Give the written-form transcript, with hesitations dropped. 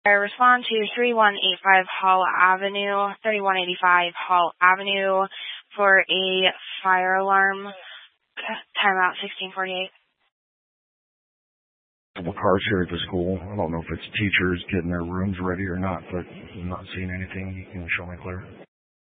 I respond to 3185 Hall Avenue, 3185 Hall Avenue for a fire alarm. Timeout 1648. Couple cars here at the school. I don't know if it's teachers getting their rooms ready or not, but I'm not seeing anything. You can show me clear.